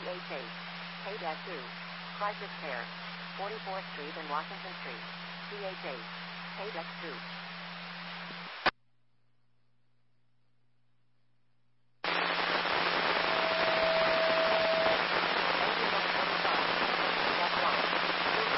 PH8. K-2. Crisis Care. 44th Street and Washington Street. PH8. K-2.